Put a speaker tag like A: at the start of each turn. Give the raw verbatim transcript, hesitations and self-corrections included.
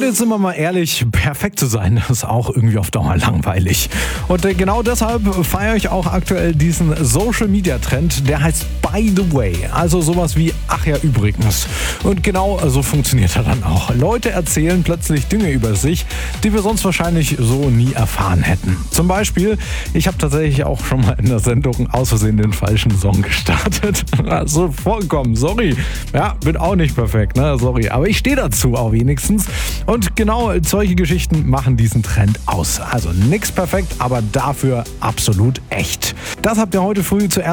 A: jetzt sind wir mal ehrlich, perfekt zu sein, ist auch irgendwie auf Dauer langweilig. Und genau deshalb feiere ich auch aktuell diesen Social-Media-Trend, der heißt By the Way. Also sowas wie, ach ja übrigens. Und genau so funktioniert er dann auch. Leute erzählen plötzlich Dinge über sich, die wir sonst wahrscheinlich so nie erfahren hätten. Zum Beispiel, ich habe tatsächlich auch schon mal in der Sendung aus Versehen den falschen Song gestartet. So vorkommen, sorry. Ja, bin auch nicht perfekt, ne? Sorry. Aber ich stehe dazu auch wenigstens. Und genau solche Geschichten machen diesen Trend aus. Also nix perfekt, aber dafür absolut echt. Das habt ihr heute früh zuerst